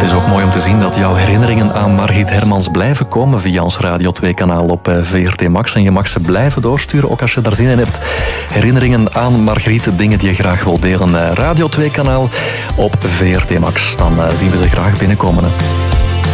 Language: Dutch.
is ook mooi om te zien dat jouw herinneringen aan Margriet Hermans blijven komen via ons Radio 2-kanaal op VRT Max. En je mag ze blijven doorsturen, ook als je daar zin in hebt. Herinneringen aan Margriet, dingen die je graag wil delen. Radio 2-kanaal op VRT Max. Dan zien we ze graag binnenkomen.